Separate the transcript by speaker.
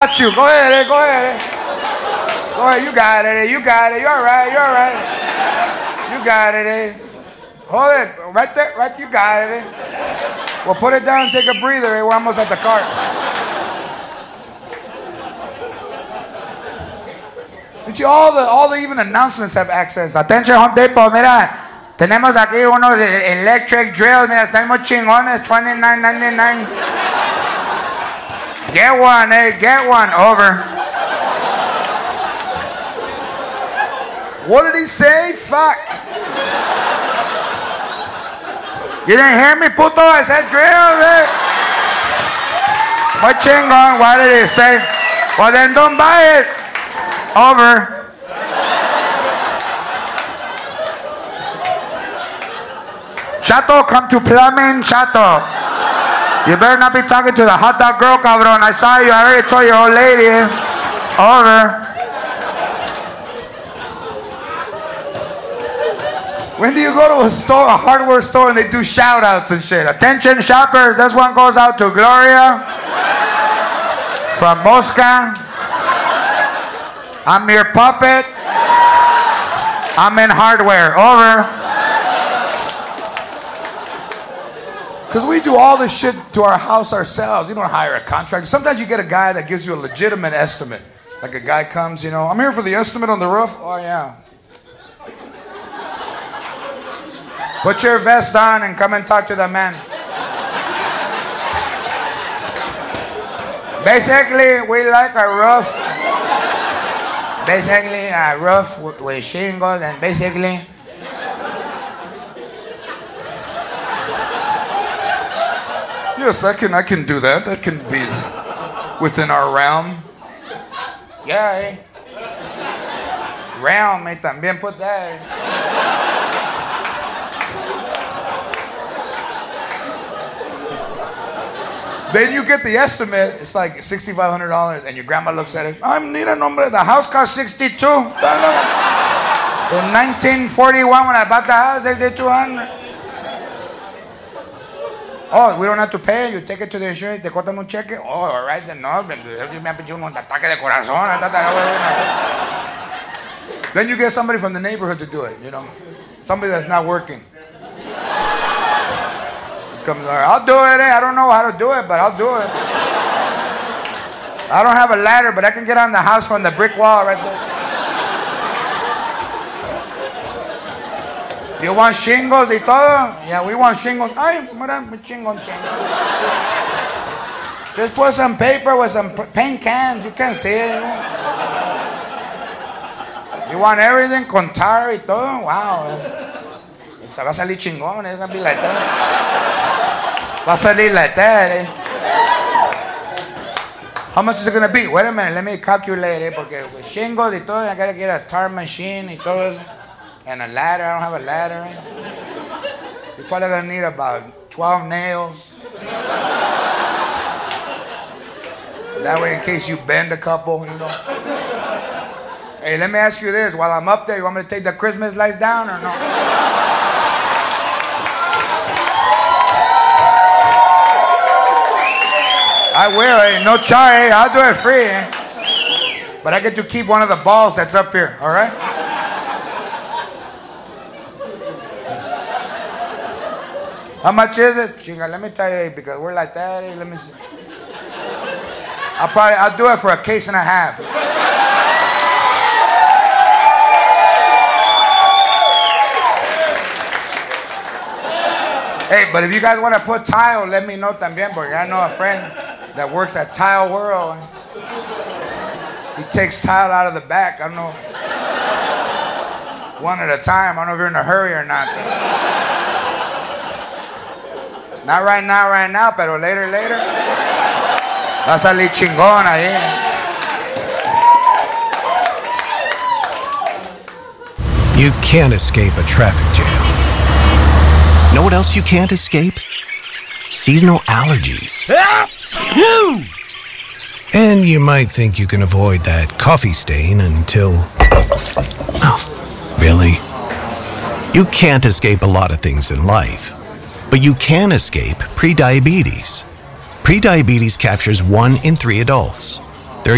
Speaker 1: got you. Go ahead, go ahead. Go ahead, you got it, you got it. You're all right, you're all right. You got it, Hold it, right there, right, you got it, Well, put it down and take a breather, We're almost at the cart. All the even announcements have accents. Attention, Home Depot, mira, tenemos aquí unos electric drills, mira, están muy chingones, $29.99. Get one, get one, over. What did he say? Fuck. You didn't hear me, puto? I said drills, Muy chingón, what did he say? Well, then don't buy it. Over. Chato, come to plumbing, Chato. You better not be talking to the hot dog girl, cabrón. I saw you. I already told your old lady. Over. When do you go to a store, a hardware store, and they do shout outs and shit? Attention, shoppers. This one goes out to Gloria from Mosca. I'm your puppet. I'm in hardware. Over. Because we do all this shit to our house ourselves. You don't hire a contractor. Sometimes you get a guy that gives you a legitimate estimate. Like a guy comes, I'm here for the estimate on the roof. Oh, yeah. Put your vest on and come and talk to the man. Basically, we like a roof. Basically, a roof with shingles and basically... Yes, I can do that. That can be within our realm. Yeah, Realm, también put that. Then you get the estimate. It's like $6,500, and your grandma looks at it. I need a number. The house cost $62. In 1941, when I bought the house, $6,200. Oh, we don't have to pay. You take it to the insurance. Te cortan un cheque. Oh, all right, then no. Me ha pedido un ataque de corazón. Then you get somebody from the neighborhood to do it. Somebody that's not working. Comes, I'll do it. I don't know how to do it, but I'll do it. I don't have a ladder, but I can get on the house from the brick wall right there. You want shingles y todo? Yeah, we want shingles. Ay, mira, shingles. Just put some paper with some paint cans. You can see it. You want everything con tar y todo? Wow. Se va a salir chingón. It's going to be like that. Va a salir like that. How much is it going to be? Wait a minute. Let me calculate. Porque with shingles y todo, I got to get a tar machine y todo. And a ladder. I don't have a ladder. You're probably going to need about 12 nails. That way, in case you bend a couple, Hey, let me ask you this. While I'm up there, you want me to take the Christmas lights down or no? I will. No charge. I'll do it free. But I get to keep one of the balls that's up here. All right? How much is it? Chinga, let me tell you, because we're like that. Let me see. I'll do it for a case and a half. Hey, but if you guys want to put tile, let me know también, porque I know a friend that works at Tile World. He takes tile out of the back. I don't know. One at a time. I don't know if you're in a hurry or not. Not right now, pero later. Va a salir chingón ahí.
Speaker 2: You can't escape a traffic jam. Know what else you can't escape? Seasonal allergies. And you might think you can avoid that coffee stain until... Oh, really? You can't escape a lot of things in life. But you can escape prediabetes. Prediabetes captures 1 in 3 adults.